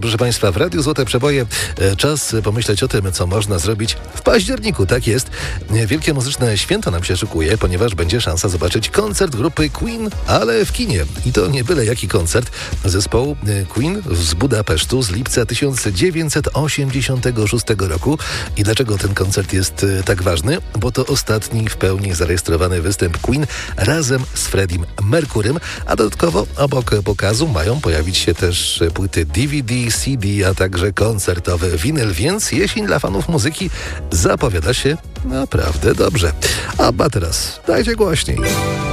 Proszę Państwa, w Radiu Złote Przeboje czas pomyśleć o tym, co można zrobić w październiku. Tak jest. Wielkie muzyczne święto nam się szykuje, ponieważ będzie szansa zobaczyć koncert grupy Queen, ale w kinie. I to nie byle jaki koncert. Zespołu Queen z Budapesztu z lipca 1986 roku. I dlaczego ten koncert jest tak ważny? Bo to ostatni w pełni zarejestrowany występ Queen razem z Freddiem Mercurym, a dodatkowo obok pokazu mają pojawić się też płyty DVD, CD, a także koncertowy winyl, więc jeśli dla fanów muzyki zapowiada się naprawdę dobrze. A teraz dajcie głośniej.